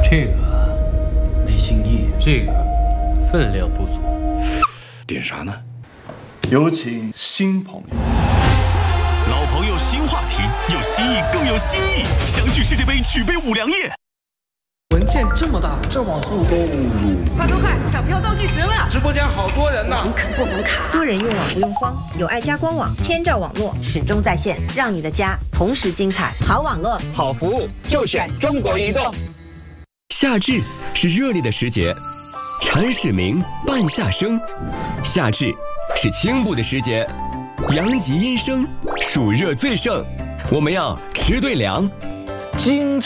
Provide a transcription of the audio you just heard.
这个没新意， 这个分量不足。 点啥呢？ 有请新朋友。 老朋友新话题，有新意更有新意。相聚世界杯，举杯五粮液。 文件这么大，这网速都快快快，抢票倒计时了！ 直播间好多人呢， 肯不红卡？ 多人用网不用慌，有爱家官网，天照网络始终在线，让你的家同时精彩。好网络， 好服务，就选中国移动。 夏至是热烈的时节，蝉始鸣，半夏生。夏至是清补的时节，阳极阴生，暑热最盛，我们要吃对粮。